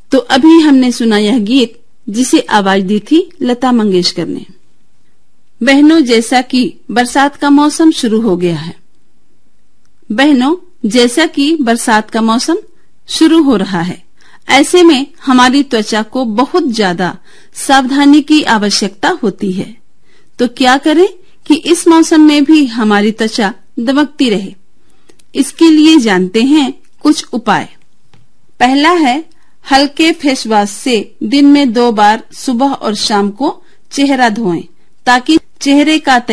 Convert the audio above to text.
तो अभी हमने सुना यह गीत जिसे आवाज दी थी लता मंगेशकर ने। बहनों, जैसा कि बरसात का मौसम शुरू हो गया है, बहनों जैसा कि बरसात का मौसम शुरू हो रहा है, ऐसे में हमारी त्वचा को बहुत ज्यादा सावधानी की आवश्यकता होती है। तो क्या करें कि इस मौसम में भी हमारी त्वचा दमकती रहे? इसके लिए जानते हैं कुछ उपाय। पहला है हल्के फेस वॉश से दिन में 2 बार सुबह और शाम को चेहरा धोएं, ताकि चेहरे का